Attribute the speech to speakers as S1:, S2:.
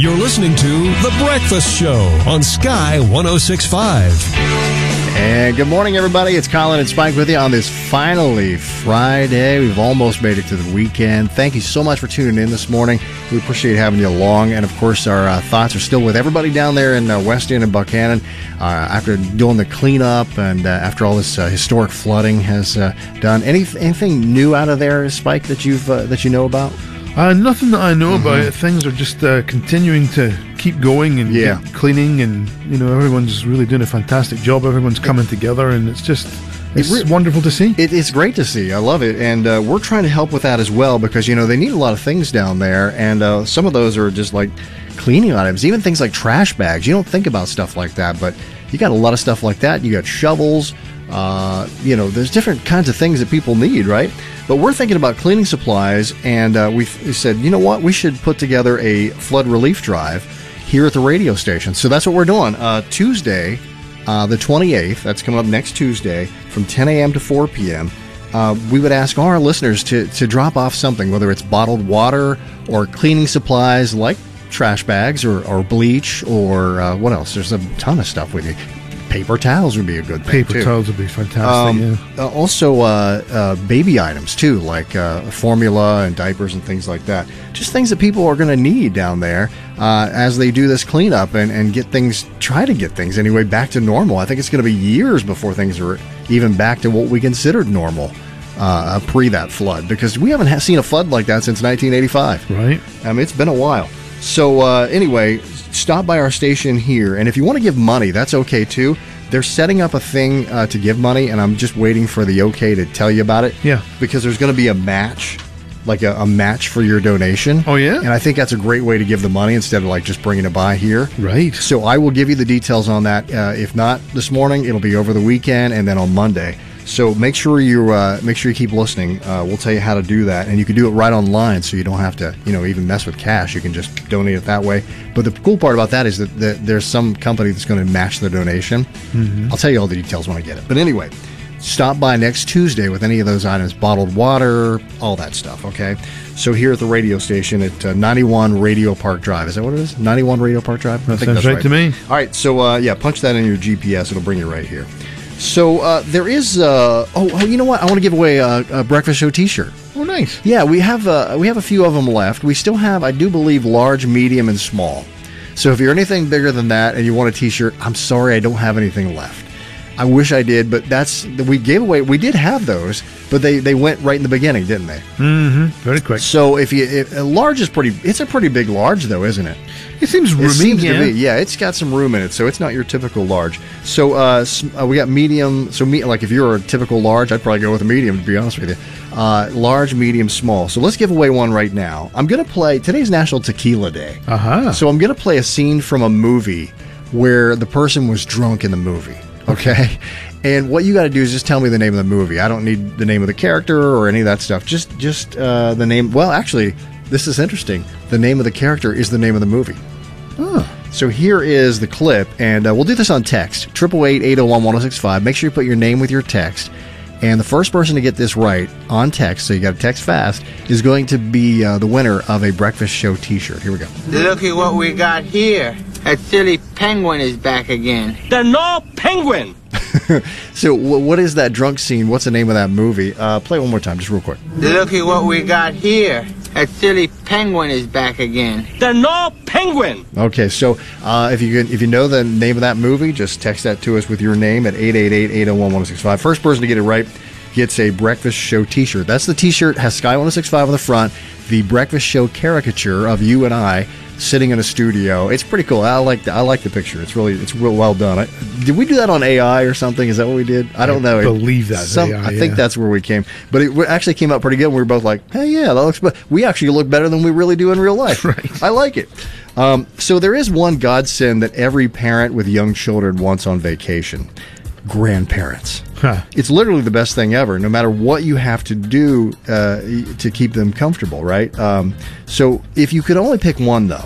S1: You're listening to The Breakfast Show on Sky 106.5.
S2: And good morning, everybody. It's Colin and Spike with you on this finally Friday. We've almost made it to the weekend. Thank you so much for tuning in this morning. We appreciate having you along. And, of course, our thoughts are still with everybody down there in West End and Buchanan after doing the cleanup and after all this historic flooding has done. Anything new out of there, Spike, that you know about?
S3: Nothing that I know about. Things are just continuing to keep going and keep cleaning, and everyone's really doing a fantastic job. Everyone's coming together, and it's wonderful to see.
S2: It's great to see. I love it, and we're trying to help with that as well because they need a lot of things down there, and some of those are just like cleaning items, even things like trash bags. You don't think about stuff like that, but you got a lot of stuff like that. You got shovels. There's different kinds of things that people need, right? But we're thinking about cleaning supplies, and we said, you know what? We should put together a flood relief drive here at the radio station. So that's what we're doing. Tuesday, the 28th, that's coming up next Tuesday, from 10 a.m. to 4 p.m., we would ask all our listeners to drop off something, whether it's bottled water or cleaning supplies like trash bags or bleach or what else? There's a ton of stuff with you. Paper towels would be a good thing,
S3: Paper towels would be fantastic,
S2: Also, baby items, too, like formula and diapers and things like that. Just things that people are going to need down there as they do this cleanup and try to get things anyway back to normal. I think it's going to be years before things are even back to what we considered normal pre that flood, because we haven't seen a flood like that since 1985.
S3: Right.
S2: I mean, it's been a while. So anyway, stop by our station here, and if you want to give money, that's okay too. They're setting up a thing to give money, and I'm just waiting for the okay to tell you about it.
S3: Yeah.
S2: Because there's going to be a match, like a match for your donation.
S3: Oh, yeah?
S2: And I think that's a great way to give the money instead of like just bringing it by here.
S3: Right.
S2: So I will give you the details on that. If not this morning, it'll be over the weekend and then on Monday. So make sure you keep listening. We'll tell you how to do that, and you can do it right online, so you don't have to even mess with cash. You can just donate it that way. But the cool part about that is that there's some company that's going to match the donation. I'll tell you all the details when I get it. But anyway, stop by next Tuesday with any of those items: bottled water, all that stuff. Okay. So here at the radio station at 91 Radio Park Drive. Is that what it is? 91 Radio Park Drive.
S3: That sounds right to me.
S2: All right. So punch that in your GPS. It'll bring you right here. So there is. You know what? I want to give away a Breakfast Show T-shirt.
S3: Oh, nice.
S2: Yeah, we have a few of them left. We still have, I do believe, large, medium, and small. So if you're anything bigger than that and you want a T-shirt, I'm sorry, I don't have anything left. I wish I did, but we gave away. We did have those, but they went right in the beginning, didn't they?
S3: Mm-hmm. Very quick.
S2: So if a large is pretty. It's a pretty big large, though, isn't it?
S3: It seems roomy.
S2: It seems to be. Yeah, it's got some room in it, so it's not your typical large. So we got medium. So like if you're a typical large, I'd probably go with a medium, to be honest with you. Large, medium, small. So let's give away one right now. I'm going to play. Today's National Tequila Day. So I'm going to play a scene from a movie where the person was drunk in the movie. Okay. And what you got to do is just tell me the name of the movie. I don't need the name of the character or any of that stuff. Just the name. Well, actually, this is interesting. The name of the character is the name of the movie.
S3: Oh.
S2: So here is the clip, and we'll do this on text. 888-801-1065. Make sure you put your name with your text. And the first person to get this right on text, so you got to text fast, is going to be the winner of a Breakfast Show T-shirt. Here we go.
S4: Look at what we got here. That silly penguin is back again.
S5: They're no penguin.
S2: So what is that drunk scene? What's the name of that movie? Play it one more time, just real quick.
S4: Look at what we got here. That silly penguin is back again.
S5: They're no penguin.
S2: Okay, so if you know the name of that movie, just text that to us with your name at 888-801-1065. First person to get it right gets a Breakfast Show T-shirt. That's the T-shirt, has Sky 106.5 on the front, the Breakfast Show caricature of you and I sitting in a studio. It's pretty cool. I like the picture. It's real well done. Did we do that on AI or something? Is that what we did? I don't know.
S3: I believe that's AI.
S2: I think that's where we came. But it actually came out pretty good. We were both like, hey, yeah, that looks. We actually look better than we really do in real life.
S3: Right.
S2: I like it. So there is one godsend that every parent with young children wants on vacation: grandparents. It's literally the best thing ever, no matter what you have to do to keep them comfortable, right? So if you could only pick one, though,